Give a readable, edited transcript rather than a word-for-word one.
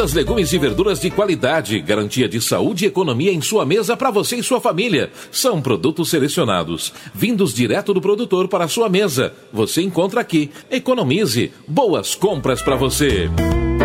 Frutas, legumes e verduras de qualidade, garantia de saúde e economia em sua mesa para você e sua família. São produtos selecionados, vindos direto do produtor para a sua mesa. Você encontra aqui. Economize. Boas compras para você.